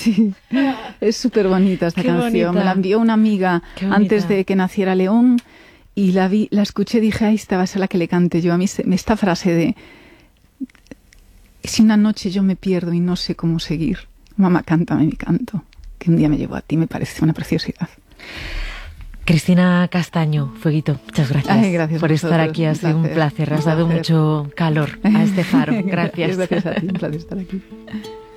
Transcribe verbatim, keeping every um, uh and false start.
Sí, es súper bonita esta Qué canción. bonita. Me la envió una amiga antes de que naciera León y la vi, la escuché y dije, ahí esta va a ser la que le cante yo. A mí se, esta frase de, si una noche yo me pierdo y no sé cómo seguir, mamá, cántame mi canto, que un día me llevó a ti, me parece una preciosidad. Cristina Castaño, Fueguito, muchas gracias, Ay, gracias por estar aquí, ha sido un placer, has dado mucho calor a este faro, gracias. Gracias a ti, un placer estar aquí.